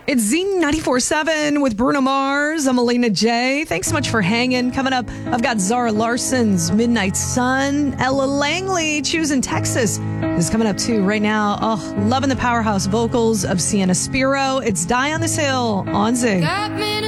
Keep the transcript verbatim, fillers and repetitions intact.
It's Z ninety-four seven with Bruno Mars. I'm Alina J. Thanks so much for hanging. Coming up, I've got Zara Larson's Midnight Sun. Ella Langley, Choosing Texas, is coming up too right now. Oh, loving the powerhouse vocals of Sienna Spiro. It's Die on This Hill on Z.